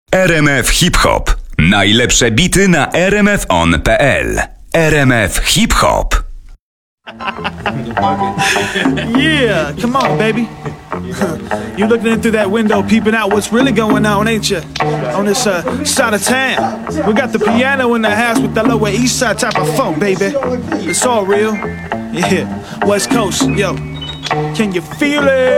RMF Hip Hop. Najlepsze bity na rmfon.pl. RMF Hip Hop. Yeah, come on, baby. You looking in through that window, peeping out what's really going on, ain't you? On this side of town. We got the piano in the house with the Lower East Side type of funk, baby. It's all real. Yeah, West Coast, yo. Can you feel it?